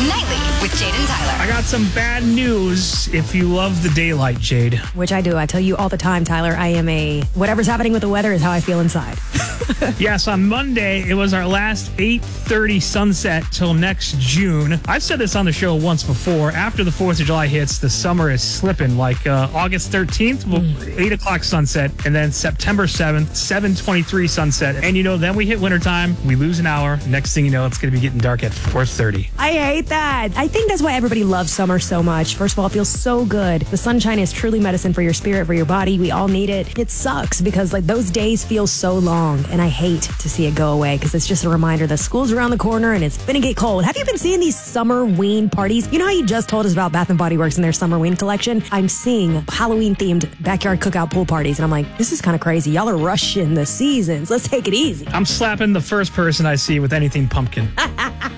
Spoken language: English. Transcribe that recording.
Nightly with Jade and Tyler. I got some bad news if you love the daylight, Jade. Which I do. I tell you all the time, Tyler, I am whatever's happening with the weather is how I feel inside. Yes, on Monday, it was our last 8:30 sunset till next June. I've said this on the show once before. After the 4th of July hits, the summer is slipping. Like August 13th, 8 o'clock sunset, and then September 7th, 7:23 sunset. And then we hit wintertime, we lose an hour. Next thing you know, it's going to be getting dark at 4:30. I hate that. I think that's why everybody loves summer so much. First of all, it feels so good. The sunshine is truly medicine for your spirit, for your body. We all need it. It sucks because those days feel so long, and I hate to see it go away because it's just a reminder that school's around the corner and it's gonna get cold. Have you been seeing these summer-ween parties? You know how you just told us about Bath & Body Works and their summer-ween collection? I'm seeing Halloween-themed backyard cookout pool parties, and I'm like, this is kind of crazy. Y'all are rushing the seasons. Let's take it easy. I'm slapping the first person I see with anything pumpkin.